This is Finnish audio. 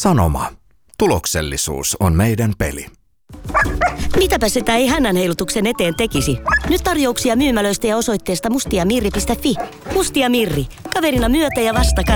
Sanoma. Tuloksellisuus on meidän peli. Mitäpä sitä ei hännänheilutuksen eteen tekisi? Nyt tarjouksia myymälöistä ja osoitteesta mustiamirri.fi. Mustia Mirri. Kaverina myötä ja vastakkain.